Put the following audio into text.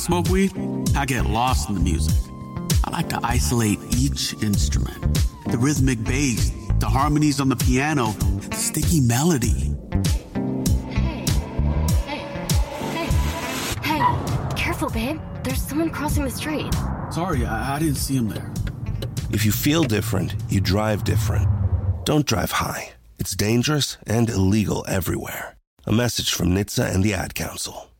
Smoke weed, I get lost in the music. I like to isolate each instrument. The rhythmic bass, the harmonies on the piano, the sticky melody. Hey, careful, babe. There's someone crossing the street. Sorry, I didn't see him there. If you feel different, you drive different. Don't drive high. It's dangerous and illegal everywhere. A message from NHTSA and the Ad Council.